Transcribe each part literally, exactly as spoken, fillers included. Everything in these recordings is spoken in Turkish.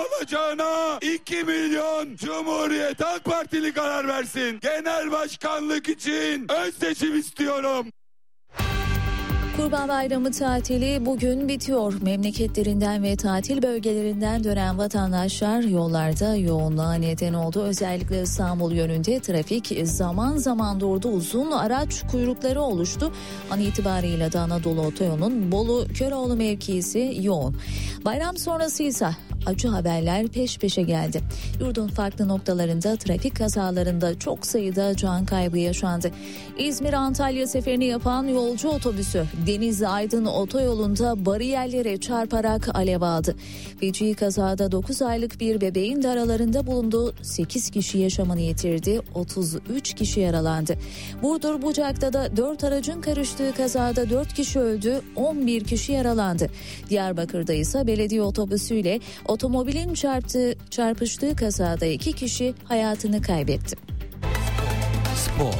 alacağına iki milyon Cumhuriyet Halk Partili karar versin. Genel başkanlık için ön seçim istiyorum. Kurban Bayramı tatili bugün bitiyor. Memleketlerinden ve tatil bölgelerinden dönen vatandaşlar yollarda yoğunluğa neden oldu. Özellikle İstanbul yönünde trafik zaman zaman durdu. Uzun araç kuyrukları oluştu. An itibariyle de Anadolu Otoyolu'nun Bolu Köroğlu mevkisi yoğun. Bayram sonrası ise acı haberler peş peşe geldi. Yurdun farklı noktalarında trafik kazalarında çok sayıda can kaybı yaşandı. İzmir-Antalya seferini yapan yolcu otobüsü Denizli-Aydın otoyolunda bariyerlere çarparak alev aldı. Feci kazada dokuz aylık bir bebeğin de aralarında bulunduğu sekiz kişi yaşamını yitirdi, otuz üç kişi yaralandı. Burdur Bucak'ta da dört aracın karıştığı kazada dört kişi öldü, on bir kişi yaralandı. Diyarbakır'da ise belediye otobüsüyle otomobilin çarptığı, çarpıştığı kazada iki kişi hayatını kaybetti. Spor.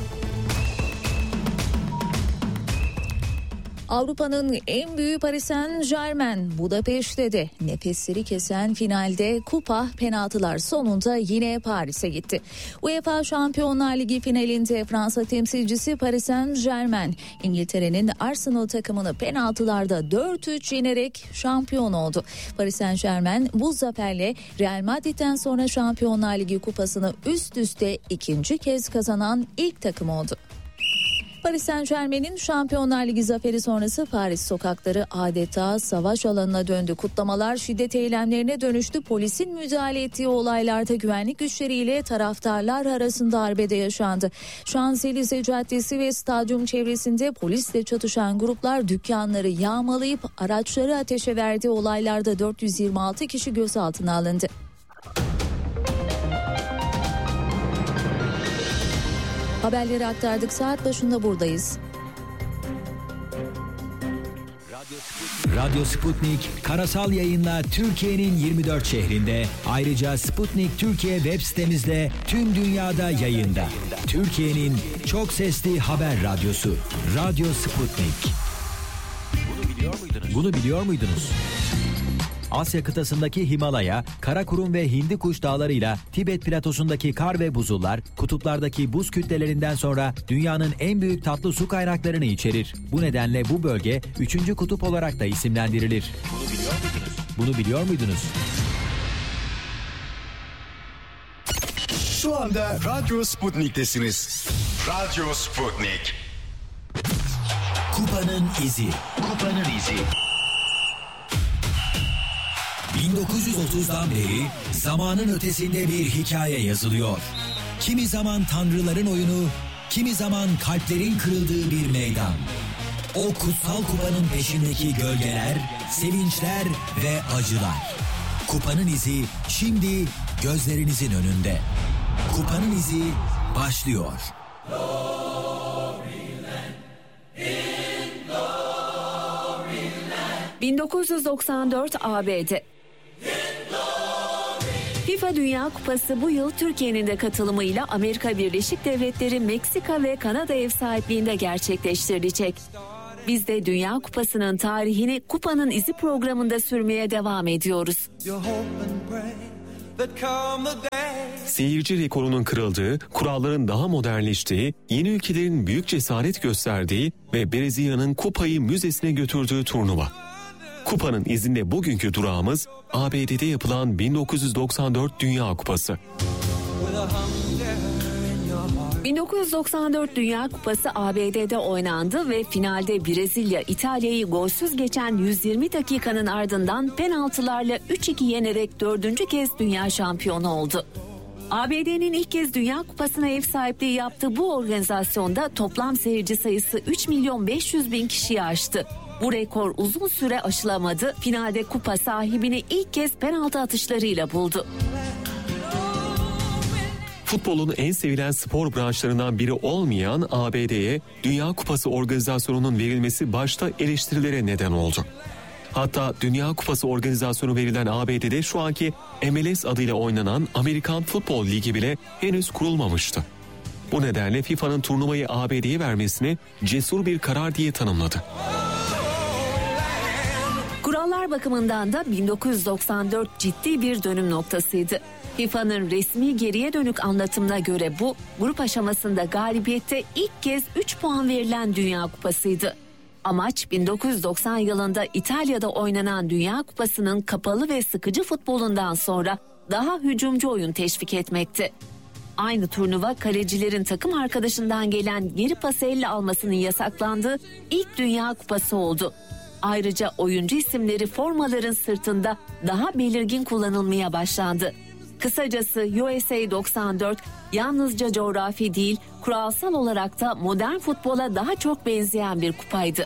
Avrupa'nın en büyüğü Paris Saint-Germain Budapeşte de nefesleri kesen finalde kupa penaltılar sonunda yine Paris'e gitti. UEFA Şampiyonlar Ligi finalinde Fransa temsilcisi Paris Saint-Germain İngiltere'nin Arsenal takımını penaltılarda dört üç yenerek şampiyon oldu. Paris Saint-Germain bu zaferle Real Madrid'den sonra Şampiyonlar Ligi kupasını üst üste ikinci kez kazanan ilk takım oldu. Paris Saint-Germain'in Şampiyonlar Ligi zaferi sonrası Paris sokakları adeta savaş alanına döndü. Kutlamalar şiddet eylemlerine dönüştü. Polisin müdahale ettiği olaylarda güvenlik güçleriyle taraftarlar arasında arbede yaşandı. Şanzelize Caddesi ve stadyum çevresinde polisle çatışan gruplar dükkanları yağmalayıp araçları ateşe verdi. Olaylarda dört yüz yirmi altı kişi gözaltına alındı. Haberleri aktardık. Saat başında buradayız. Radyo Sputnik karasal yayınla Türkiye'nin yirmi dört şehrinde, ayrıca Sputnik Türkiye web sitemizde tüm dünyada yayında. Türkiye'nin çok sesli haber radyosu Radyo Sputnik. Bunu biliyor muydunuz? Bunu biliyor muydunuz? Asya kıtasındaki Himalaya, Karakurum ve Hindikuş dağlarıyla Tibet platosundaki kar ve buzullar, kutuplardaki buz kütlelerinden sonra dünyanın en büyük tatlı su kaynaklarını içerir. Bu nedenle bu bölge üçüncü kutup olarak da isimlendirilir. Bunu biliyor muydunuz? Bunu biliyor muydunuz? Şu anda Radyo Sputnik'tesiniz. Radyo Sputnik. Kupanın izi. Kupanın izi. bin dokuz yüz otuzdan beri zamanın ötesinde bir hikaye yazılıyor. Kimi zaman tanrıların oyunu, kimi zaman kalplerin kırıldığı bir meydan. O kutsal kupanın peşindeki gölgeler, sevinçler ve acılar. Kupanın izi şimdi gözlerinizin önünde. Kupanın izi başlıyor. bin dokuz yüz doksan dört A B D. FIFA Dünya Kupası bu yıl Türkiye'nin de katılımıyla Amerika Birleşik Devletleri, Meksika ve Kanada ev sahipliğinde gerçekleştirilecek. Biz de Dünya Kupası'nın tarihini Kupanın İzi programında sürmeye devam ediyoruz. Seyirci rekorunun kırıldığı, kuralların daha modernleştiği, yeni ülkelerin büyük cesaret gösterdiği ve Brezilya'nın kupayı müzesine götürdüğü turnuva. Kupanın izinde bugünkü durağımız A B D'de yapılan bin dokuz yüz doksan dört Dünya Kupası. bin dokuz yüz doksan dört Dünya Kupası A B D'de oynandı ve finalde Brezilya İtalya'yı golsüz geçen yüz yirmi dakikanın ardından penaltılarla üç iki yenerek dördüncü kez dünya şampiyonu oldu. A B D'nin ilk kez Dünya Kupası'na ev sahipliği yaptığı bu organizasyonda toplam seyirci sayısı üç milyon beş yüz bin kişiyi aştı. Bu rekor uzun süre aşılamadı. Finalde kupa sahibini ilk kez penaltı atışlarıyla buldu. Futbolun en sevilen spor branşlarından biri olmayan A B D'ye Dünya Kupası organizasyonunun verilmesi başta eleştirilere neden oldu. Hatta Dünya Kupası organizasyonu verilen A B D'de şu anki M L S adıyla oynanan Amerikan Futbol Ligi bile henüz kurulmamıştı. Bu nedenle FIFA'nın turnuvayı A B D'ye vermesini cesur bir karar diye tanımladı. Kurallar bakımından da bin dokuz yüz doksan dört ciddi bir dönüm noktasıydı. FIFA'nın resmi geriye dönük anlatımına göre bu, grup aşamasında galibiyette ilk kez üç puan verilen Dünya Kupası'ydı. Amaç bin dokuz yüz doksan yılında İtalya'da oynanan Dünya Kupası'nın kapalı ve sıkıcı futbolundan sonra daha hücumcu oyun teşvik etmekti. Aynı turnuva kalecilerin takım arkadaşından gelen geri pası elle almasının yasaklandığı ilk Dünya Kupası oldu. Ayrıca oyuncu isimleri formaların sırtında daha belirgin kullanılmaya başlandı. Kısacası U S A doksan dört yalnızca coğrafi değil, kuralsal olarak da modern futbola daha çok benzeyen bir kupaydı.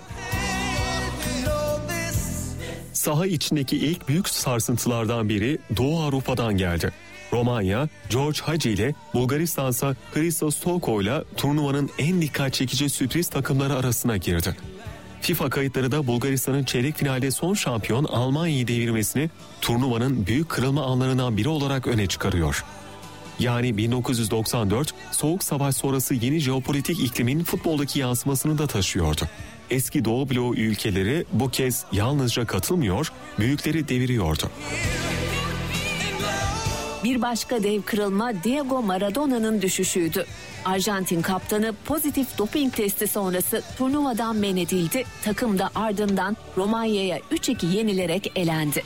Saha içindeki ilk büyük sarsıntılardan biri Doğu Avrupa'dan geldi. Romanya, George Hagi ile Bulgaristan'sa Hristos Stoico ile turnuvanın en dikkat çekici sürpriz takımları arasına girdi. FIFA kayıtları da Bulgaristan'ın çeyrek finalde son şampiyon Almanya'yı devirmesini turnuvanın büyük kırılma anlarından biri olarak öne çıkarıyor. Yani bin dokuz yüz doksan dört Soğuk Savaş sonrası yeni jeopolitik iklimin futboldaki yansımasını da taşıyordu. Eski Doğu bloğu ülkeleri bu kez yalnızca katılmıyor, büyükleri deviriyordu. Bir başka dev kırılma Diego Maradona'nın düşüşüydü. Arjantin kaptanı pozitif doping testi sonrası turnuvadan men edildi. Takım da ardından Romanya'ya üç iki yenilerek elendi.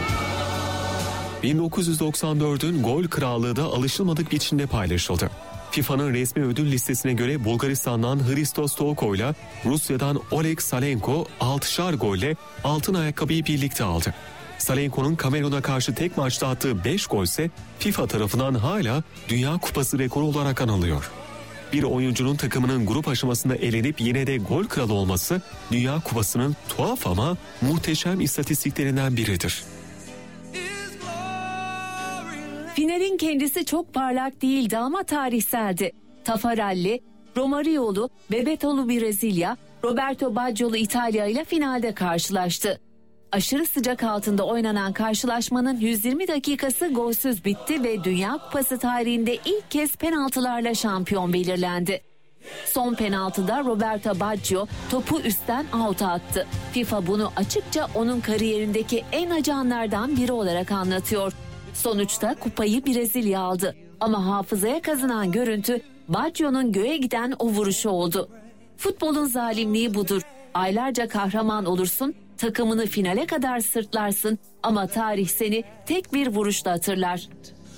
bin dokuz yüz doksan dördün gol krallığı da alışılmadık biçimde paylaşıldı. FIFA'nın resmi ödül listesine göre Bulgaristan'dan Hristos Stoico ile Rusya'dan Oleg Salenko altışar golle altın ayakkabıyı birlikte aldı. Salenko'nun Kamerun'a karşı tek maçta attığı beş gol ise FIFA tarafından hala Dünya Kupası rekoru olarak anılıyor. Bir oyuncunun takımının grup aşamasında elenip yine de gol kralı olması Dünya Kupası'nın tuhaf ama muhteşem istatistiklerinden biridir. Finalin kendisi çok parlak değildi ama tarihseldi. Tafarelli, Romagnoli, Bebettolu Brezilya, Roberto Baggio'lu İtalya ile finalde karşılaştı. Aşırı sıcak altında oynanan karşılaşmanın yüz yirmi dakikası golsüz bitti ve Dünya Kupası tarihinde ilk kez penaltılarla şampiyon belirlendi. Son penaltıda Roberto Baggio topu üstten out'a attı. FIFA bunu açıkça onun kariyerindeki en acı anlardan biri olarak anlatıyor. Sonuçta kupayı Brezilya aldı ama hafızaya kazınan görüntü Baggio'nun göğe giden o vuruşu oldu. Futbolun zalimliği budur. Aylarca kahraman olursun, takımını finale kadar sırtlarsın ama tarih seni tek bir vuruşla hatırlar.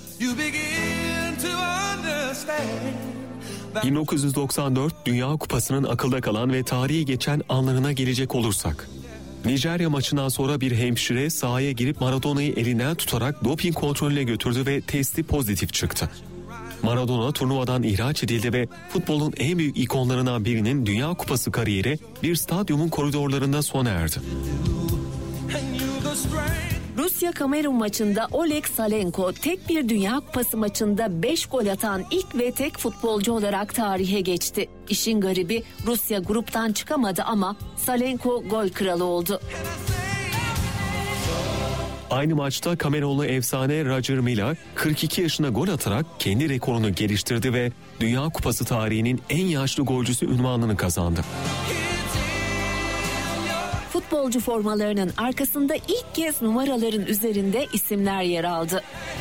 bin dokuz yüz doksan dört Dünya Kupası'nın akılda kalan ve tarihi geçen anlarına gelecek olursak. Nijerya maçından sonra bir hemşire sahaya girip Maradona'yı elinden tutarak doping kontrolüne götürdü ve testi pozitif çıktı. Maradona turnuvadan ihraç edildi ve futbolun en büyük ikonlarından birinin Dünya Kupası kariyeri bir stadyumun koridorlarında sona erdi. Rusya-Kamerun maçında Oleg Salenko tek bir Dünya Kupası maçında beş gol atan ilk ve tek futbolcu olarak tarihe geçti. İşin garibi Rusya gruptan çıkamadı ama Salenko gol kralı oldu. Aynı maçta Kamerunlu efsane Roger Milla kırk iki yaşında gol atarak kendi rekorunu geliştirdi ve Dünya Kupası tarihinin en yaşlı golcüsü unvanını kazandı. Futbolcu formalarının arkasında ilk kez numaraların üzerinde isimler yer aldı.